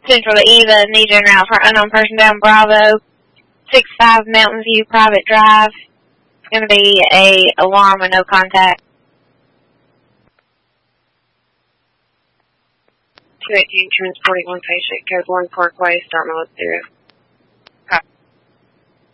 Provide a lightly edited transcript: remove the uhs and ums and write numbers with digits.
Central to Eva, need you en route for unknown person down Bravo, 65 Mountain View Private Drive. It's going to be a alarm with no contact. 218 transporting one patient, code 1 Parkway, start my with 0.